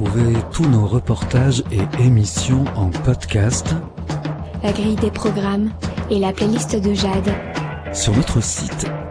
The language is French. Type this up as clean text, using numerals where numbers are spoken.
retrouver tous nos reportages et émissions en podcast, la grille des programmes et la playlist de Jade sur notre site